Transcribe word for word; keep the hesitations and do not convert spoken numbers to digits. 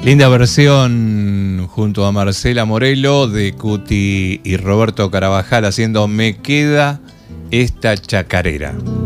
Linda versión junto a Marcela Morelo de Cuti y Roberto Carabajal haciendo Me Queda Esta Chacarera.